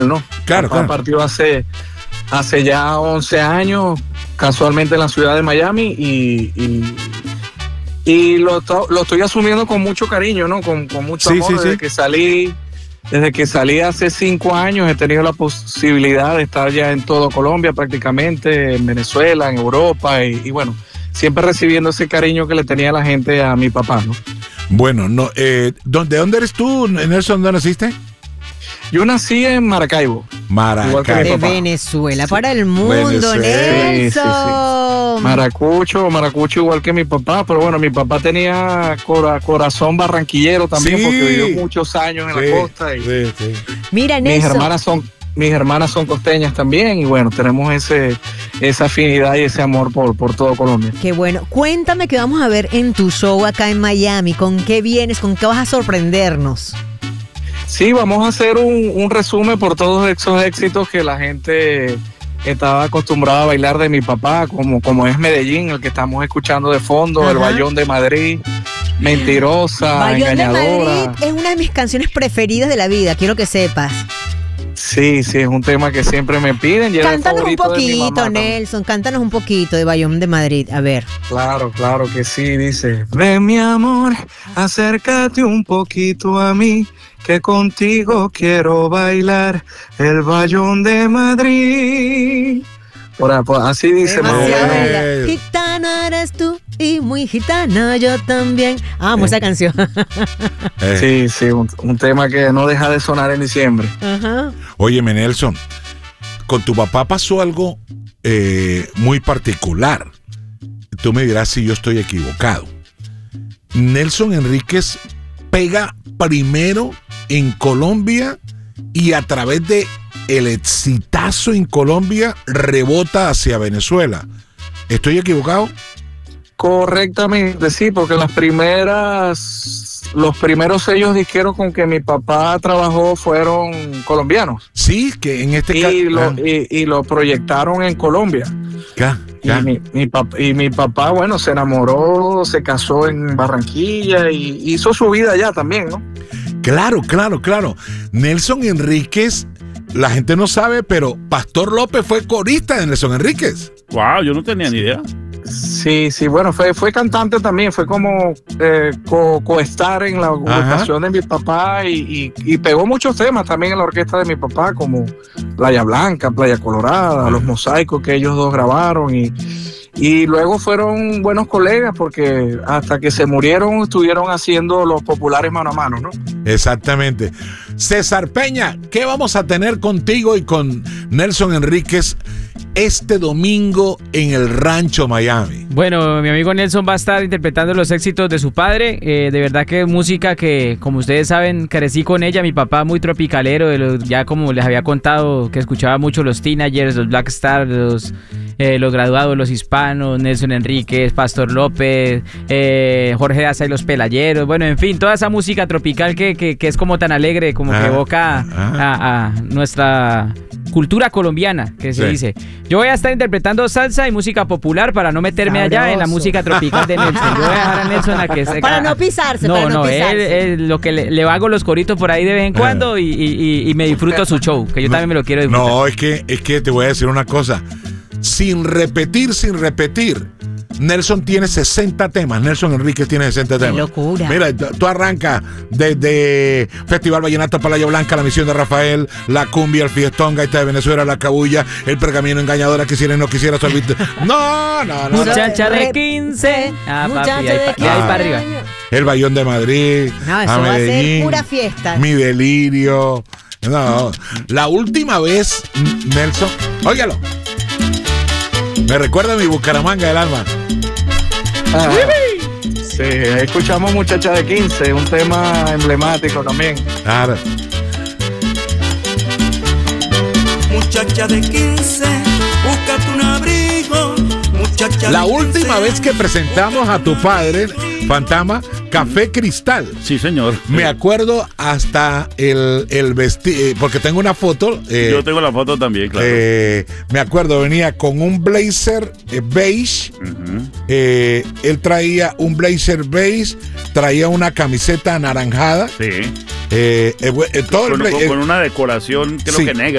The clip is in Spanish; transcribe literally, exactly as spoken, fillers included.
¿no? Claro, Papá claro. partió hace, hace ya once años, casualmente en la ciudad de Miami, y, y, y lo, lo estoy asumiendo con mucho cariño, ¿no? Con, con mucho Sí, amor. sí, desde sí. que salí, desde que salí hace cinco años, he tenido la posibilidad de estar ya en todo Colombia prácticamente, en Venezuela, en Europa, y, y bueno, siempre recibiendo ese cariño que le tenía la gente a mi papá, ¿no? Bueno, no, eh, ¿de dónde eres tú, Nelson? ¿Dónde naciste? Yo nací en Maracaibo. Igual que mi De Maracaibo. papá. Venezuela para el mundo, Venezuela. Nelson. Sí, sí, Maracucho, Maracucho igual que mi papá, pero bueno, mi papá tenía cora- corazón barranquillero también, Sí. porque vivió muchos años en Sí, la costa, y sí, sí. Mira, mis Nelson. hermanas son mis hermanas son costeñas también, y bueno, tenemos ese esa afinidad y ese amor por, por todo Colombia. Qué bueno. Cuéntame qué vamos a ver en tu show acá en Miami. ¿Con qué vienes? ¿Con qué vas a sorprendernos? Sí, vamos a hacer un, un resumen por todos esos éxitos que la gente estaba acostumbrada a bailar de mi papá, como, como es Medellín, el que estamos escuchando de fondo, Ajá. el Bayón de Madrid, Mentirosa, Bayón de Engañadora. Madrid es una de mis canciones preferidas de la vida, quiero que sepas. Sí, sí, es un tema que siempre me piden. Y era el Cántanos un favorito de mi mamá poquito, también. Nelson, cántanos un poquito de Bayón de Madrid. A ver. Claro, claro que sí, dice: ven mi amor, acércate un poquito a mí, que contigo quiero bailar el Bayón de Madrid. Por, ahí, por- así dice. Demasiado más o menos. bella. Eh. Gitana eres tú y muy gitana yo también. Amo Eh. esa canción. Eh, Sí, sí, un, un tema que no deja de sonar en diciembre. Ajá. Óyeme, Nelson, con tu papá pasó algo eh, muy particular. Tú me dirás si yo estoy equivocado. Nelson Enríquez pega primero en Colombia y a través de el exitazo en Colombia rebota hacia Venezuela. ¿Estoy equivocado? Correctamente, sí, porque las primeras, los primeros sellos disqueros con que mi papá trabajó fueron colombianos. Sí, que en este caso... Y lo, y, y lo proyectaron en Colombia. Y mi, mi pap- y mi papá, bueno, se enamoró, se casó en Barranquilla y hizo su vida allá también, ¿no? Claro, claro, claro. Nelson Enríquez, la gente no sabe, pero Pastor López fue corista de Nelson Enríquez. Wow, yo no tenía ni idea. Sí, sí, bueno, fue, fue cantante también, fue como eh, co- coestar en la agrupación de mi papá, y, y, y pegó muchos temas también en la orquesta de mi papá, como Playa Blanca, Playa Colorada, Los Mosaicos que ellos dos grabaron, y, y luego fueron buenos colegas porque hasta que se murieron estuvieron haciendo los populares mano a mano, ¿no? Exactamente. César Peña, ¿qué vamos a tener contigo y con Nelson Enríquez este domingo en el Rancho Miami? Bueno, mi amigo Nelson va a estar interpretando los éxitos de su padre. Eh, de verdad que es música que, como ustedes saben, crecí con ella. Mi papá muy tropicalero, de los, ya como les había contado, que escuchaba mucho los Teenagers, los Black Stars, los, eh, los graduados, los hispanos, Nelson Enríquez, Pastor López, eh, Jorge Daza y los Pelayeros. Bueno, en fin, toda esa música tropical que, que, que es como tan alegre, como Ah, que evoca ah. a, a nuestra cultura colombiana, que se Sí. dice. Yo voy a estar interpretando salsa y música popular para no meterme allá en la Sabroso. música tropical de Nelson. Yo voy a dejar a Nelson a que se... Para no pisarse, No, para no no, él, pisarse. él lo que le, le hago los coritos por ahí de vez en cuando y, y- y- y me disfruto su show, que yo también me lo quiero disfrutar. No, es que, es que te voy a decir una cosa. Sin repetir, sin repetir. Nelson tiene sesenta temas. Nelson Enríquez tiene sesenta Qué temas. locura. Mira, tú tú arrancas desde Festival Vallenato Playa Blanca, La Misión de Rafael, La Cumbia, El Fiestón, Gaita de Venezuela, La Cabulla, El Pergamino Engañadora, Quisiera y No Quisiera, Solvito. No, no, no. no. Muchacha de Re- quince. Ah, papi, Muchacha ahí, de pa- y ahí para arriba. El Bayón de Madrid, No, eso a va a ser Medellín, pura fiesta. Mi Delirio. No, la última vez, Nelson, óigalo. Me recuerda a mi Bucaramanga del alma. Ah, sí, escuchamos Muchacha de quince, un tema emblemático también. Claro. Muchacha de quince, búscate un abrigo. Muchacha La de última quince, vez que presentamos a tu padre, Fantasma, café cristal. Sí, señor. Me acuerdo hasta el, el vestido, porque tengo una foto. Eh, Yo tengo la foto también, claro. Eh, me acuerdo, venía con un blazer eh, beige. Uh-huh. eh, él traía un blazer beige, traía una camiseta anaranjada. Sí. Eh, eh, eh, todo con, el, con, con una decoración, creo sí, que negra.